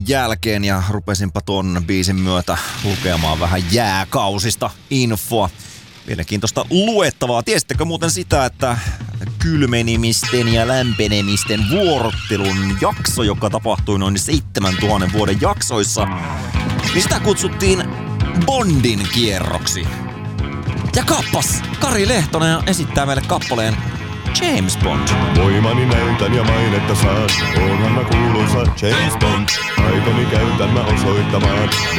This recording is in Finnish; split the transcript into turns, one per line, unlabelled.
jälkeen ja rupesinpa ton biisin myötä lukemaan vähän jääkausista infoa. Mielenkiintoista luettavaa. Tiesittekö muuten sitä, että kylmenemisten ja lämpenemisten vuorottelun jakso, joka tapahtui noin 7000 vuoden jaksoissa, niin sitä kutsuttiin Bondin kierroksi. Ja kappas, Kari Lehtonen esittää meille kappaleen James Bond.
Voimani näytän ja mainetta saan, oonhan mä kuuluisa James Bond. Taitoni käytän mä osoittamaan,